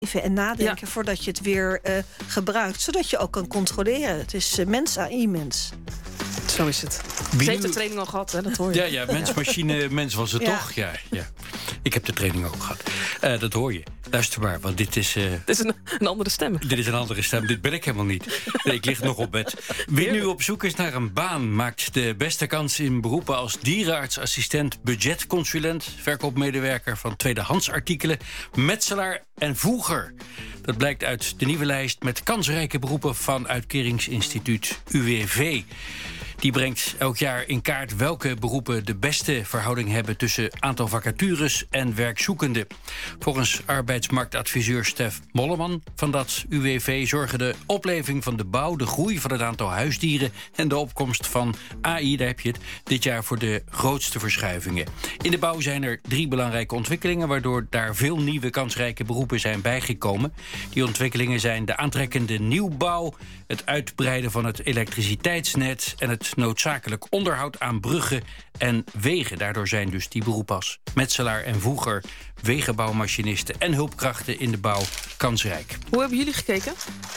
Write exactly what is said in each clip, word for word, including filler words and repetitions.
Even en nadenken ja. voordat je het weer uh, gebruikt. Zodat je ook kan controleren. Het is uh, mens A I mens. Zo is het. Wie Ze heeft de training al gehad, hè? Dat hoor je. Ja, ja, mens, machine, mens was het ja. toch? Ja, ja. Ik heb de training ook gehad. Uh, dat hoor je. Luister maar, want dit is... Uh, dit is een, een andere stem. Dit is een andere stem. Dit ben ik helemaal niet. Nee, ik lig nog op bed. Wie nu op zoek is naar een baan, maakt de beste kans in beroepen als dierenarts, assistent, budgetconsulent, verkoopmedewerker van tweedehands artikelen, metselaar en voeger. Dat blijkt uit de nieuwe lijst met kansrijke beroepen van uitkeringsinstituut U W V. Die brengt elk jaar in kaart welke beroepen de beste verhouding hebben tussen aantal vacatures en werkzoekenden. Volgens arbeidsmarktadviseur Stef Molleman van dat U W V zorgen de opleving van de bouw, de groei van het aantal huisdieren en de opkomst van A I, daar heb je het, dit jaar voor de grootste verschuivingen. In de bouw zijn er drie belangrijke ontwikkelingen, waardoor daar veel nieuwe kansrijke beroepen zijn bijgekomen. Die ontwikkelingen zijn de aantrekkende nieuwbouw, het uitbreiden van het elektriciteitsnet en het noodzakelijk onderhoud aan bruggen en wegen. Daardoor zijn dus die beroepen als metselaar en voeger, wegenbouwmachinisten en hulpkrachten in de bouw kansrijk. Hoe hebben jullie gekeken?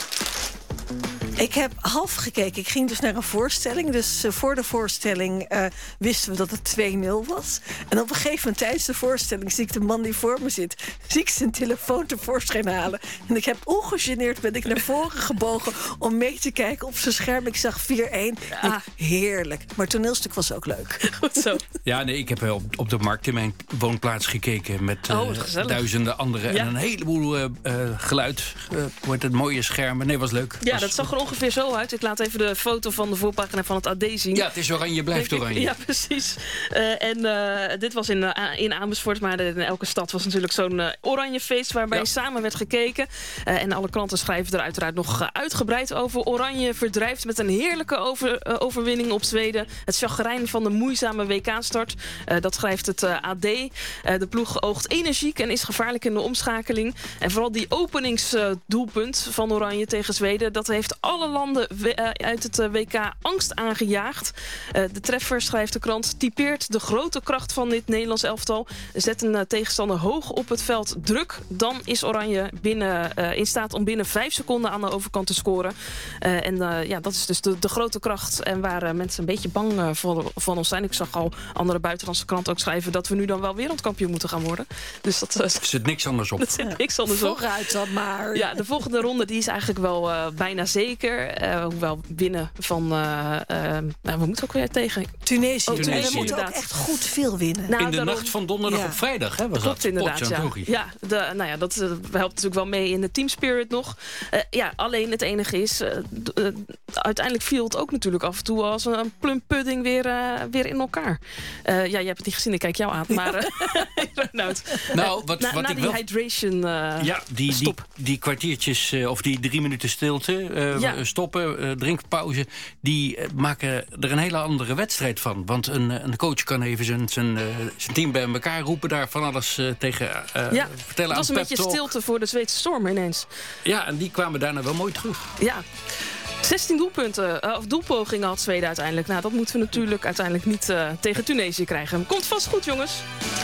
Ik heb half gekeken. Ik ging dus naar een voorstelling. Dus uh, voor de voorstelling uh, wisten we dat het twee nul was. En op een gegeven moment tijdens de voorstelling zie ik de man die voor me zit, zie ik zijn telefoon tevoorschijn halen. En ik heb ongegeneerd ben ik naar voren gebogen om mee te kijken op zijn scherm. Ik zag vier één. Ja. Heerlijk. Maar het toneelstuk was ook leuk. Goed zo. Ja, nee, ik heb op, op de markt in mijn woonplaats gekeken met uh, oh, duizenden anderen. Ja. En een heleboel uh, uh, geluid. Uh, met het mooie schermen. Nee, was leuk. Ja, was, dat zag er ongeveer zo uit. Ik laat even de foto van de voorpagina van het A D zien. Ja, het is oranje, blijft oranje. Ja, precies. Uh, en uh, dit was in, uh, in Amersfoort, maar in elke stad was natuurlijk zo'n uh, oranje feest waarbij ja. samen werd gekeken. Uh, en alle kranten schrijven er uiteraard nog uh, uitgebreid over. Oranje verdrijft met een heerlijke over, uh, overwinning op Zweden. Het chagrijn van de moeizame W K-start. Uh, dat schrijft het uh, A D. Uh, de ploeg oogt energiek en is gevaarlijk in de omschakeling. En vooral die openingsdoelpunt uh, van Oranje tegen Zweden, dat heeft alle landen uit het W K angst aangejaagd. De treffer, schrijft de krant, typeert de grote kracht van dit Nederlands elftal. Zet een tegenstander hoog op het veld druk. Dan is Oranje binnen, uh, in staat om binnen vijf seconden aan de overkant te scoren. Uh, en uh, ja, dat is dus de, de grote kracht. En waar uh, mensen een beetje bang uh, voor, van ons zijn. Ik zag al andere buitenlandse kranten ook schrijven dat we nu dan wel wereldkampioen moeten gaan worden. Dus dat uh, er zit niks anders op. Er zit ja. niks anders op. Vooruit dan maar. Ja, de volgende ronde die is eigenlijk wel uh, bijna zeker. Uh, hoewel winnen van... Uh, uh, nou, we moeten ook weer tegen... Tunesië. Oh, Tunesië. We moeten ook echt goed veel winnen. Nou, in de daarom... nacht van donderdag ja. op vrijdag, hè, was Klopt, dat? Inderdaad, ja. ja de, nou ja, dat uh, helpt natuurlijk wel mee in de team spirit nog. Uh, ja, alleen het enige is... Uh, uh, uiteindelijk viel het ook natuurlijk af en toe als een plum pudding weer, uh, weer in elkaar. Uh, ja, je hebt het niet gezien, ik kijk jou aan. Maar uh, nou, nou, wat, na, wat na ik die wel... hydration uh, Ja, die, stop. Die, die kwartiertjes uh, of die drie minuten stilte, uh, ja. stoppen, uh, drinkpauze, die uh, maken er een hele andere wedstrijd van. Want een, een coach kan even zijn, zijn, uh, zijn team bij elkaar roepen, daar van alles uh, tegen uh, ja, vertellen. Het was een beetje stilte voor de Zweedse storm ineens. Ja, en die kwamen daarna wel mooi terug. Ja. zestien doelpunten, uh, of doelpogingen had Zweden uiteindelijk. Nou, dat moeten we natuurlijk uiteindelijk niet uh, tegen Tunesië krijgen. Komt vast goed, jongens.